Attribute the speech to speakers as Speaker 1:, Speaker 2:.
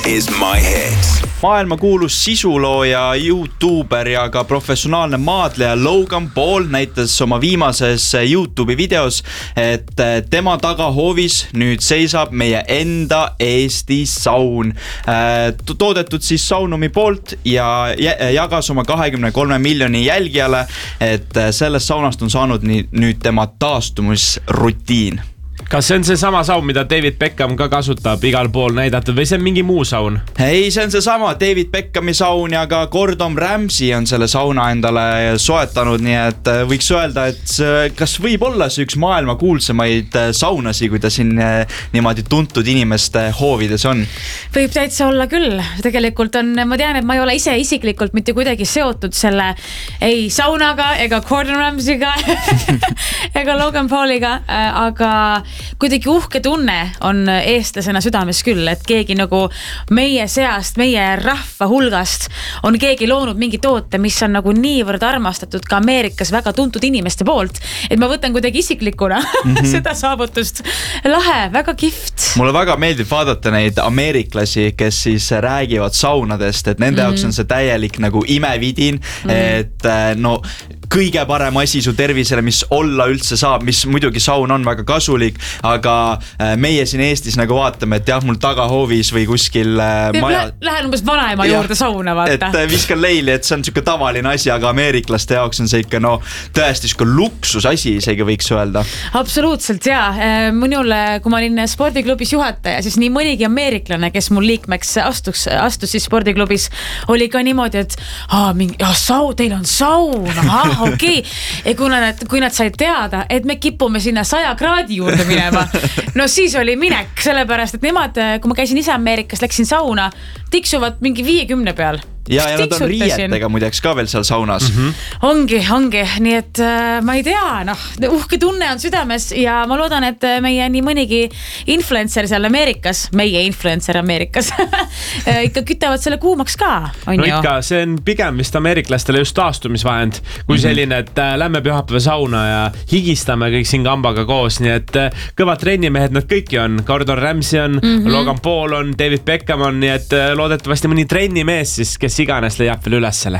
Speaker 1: is my hit.
Speaker 2: Maailma kuulus sisulooja, YouTuber ja ka professionaalne maadleja Logan Paul näitas oma viimases YouTube'i videos, et tema tagahoovis nüüd seisab meie enda Eesti saun. Toodetud siis Saunumi poolt ja jagas oma 23 miljoni jälgijale, et sellest saunast on saanud nüüd tema taastumisrutiin.
Speaker 3: Kas see on see sama saun, mida David Beckham ka kasutab igal pool näidatud või see on mingi muu saun?
Speaker 2: Ei, see on see sama David Beckhami saun ja ka Gordon Ramsay on selle sauna endale soetanud, nii et võiks öelda, et kas võib olla see üks maailma kuulsamaid saunasi, kui ta siin niimoodi tuntud inimeste hoovides on?
Speaker 4: Võib täitsa olla küll. Tegelikult on, ma tean, et ma ei ole ise isiklikult mitte kuidagi seotud selle ei saunaga ega Gordon Ramsayga ega Logan Pauliga, aga kuidagi uhke tunne on eestlasena südames küll, et keegi nagu meie seast, meie rahva hulgast on keegi loonud mingi toote, mis on nagu niivõrd armastatud ka Ameerikas väga tuntud inimeste poolt, et ma võtan kuidagi isiklikuna seda saavutust. Lahe, väga kihvt.
Speaker 2: Mulle väga meeldib vaadata neid ameeriklasi, kes siis räägivad saunadest, et nende jaoks on see täielik nagu imevidin, et no kõige parem asi su tervisele, mis olla üldse saab, mis muidugi saun on väga kasulik, aga meie siin Eestis nagu vaatame, et jah, mul tagahoovis või kuskil maja...
Speaker 4: Lähen umbes vanaema juurde sauna, vaata.
Speaker 2: Et viskan leili, et see on siuke tavaline asi, aga ameeriklaste jaoks on see ikka tõesti siuke luksusasi isegi võiks öelda.
Speaker 4: Absoluutselt, jaa. Minule, kui ma olin spordiklubis juhataja, siis nii mõnigi ameeriklane, kes mul liikmeks astus siis spordiklubis, oli ka niimoodi, et teil on saun, okei. Ja kui nad said teada, et me kipume sinna 100 kraadi juurde minema, no siis oli minek, sellepärast, et nemad, kui ma käisin ise Ameerikas, läksin sauna, tiksuvad mingi 50 peal.
Speaker 2: Ja nad on riietega muideks ka veel seal saunas.
Speaker 4: Ongi, nii et ma ei tea, uhke tunne on südames ja ma loodan, et meie nii mõnigi influencer seal Ameerikas, meie influencer Ameerikas, ikka kütavad selle kuumaks ka, on
Speaker 3: no ikka, see on pigem vist ameeriklastele just taastumisvahend, kui selline, et lähme pühapäeva sauna ja higistame kõik siin kambaga koos, nii et kõvad trennimehed nad kõiki on, Gordon Ramsay on, Logan Paul on, David Beckham on, nii et loodetavasti mõni trennimees siis, kes iganes leiab veel üles selle.